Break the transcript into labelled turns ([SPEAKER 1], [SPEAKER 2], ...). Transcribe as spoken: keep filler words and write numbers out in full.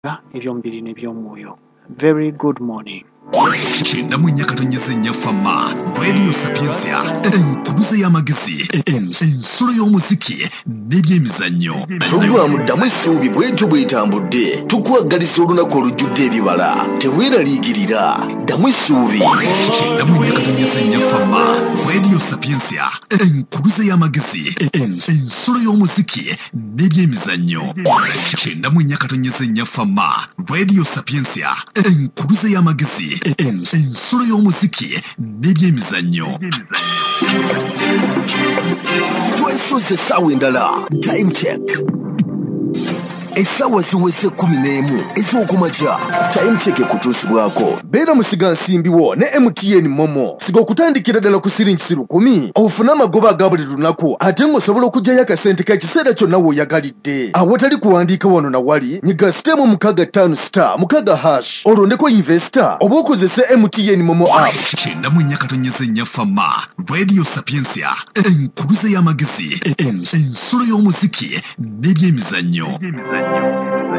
[SPEAKER 1] eby'omubiri n'eby'omwoyo. Very good morning.
[SPEAKER 2] Chenda mwenyakatonyeze nyafama Radio Sapiensia enkuluze y'amagezi ensolo y'omuziki n'ebyemizannyo.
[SPEAKER 3] Tugwamuddamu essuubi bwetyo bwetambudde tukwagaliza olunaku olujjudde ebibala teweeraliikirira ddamu essuubi.
[SPEAKER 2] Chenda mwenyakatonyeze nyafama Radio Sapiensia enkuluze y'amagezi ensolo y'omuziki n'ebyemizannyo. Chenda mwenyakatonyeze nyafama Radio Sapiensia enkuluze y'amagezi ensolo y'omuziki n'ebyemizannyo.
[SPEAKER 3] Twesoze essaawa endala time check. Essaawa ziweze kumi n'emu ez'okumakya time check ekutuusibwako. Beera musiga nsimbiwo ne M T N Momo siga okutandikira ddala ku siringi lukumi ofune amagoba aga buli lunaku ate ng'osobola okuggyayo akasente k'ekiseera kyonna w'oyagalidde. Awatali kuwandiika wano na wali nyiga sitemu mukaaga ttaano star mukaaga hash olondeko investor oba okozese M T N Momo app.
[SPEAKER 2] Chenda mwenyakatonyeze nyafama Radio Sapiensia enkuluze y'amagezi ensolo y'omuziki n'ebyemizannyo.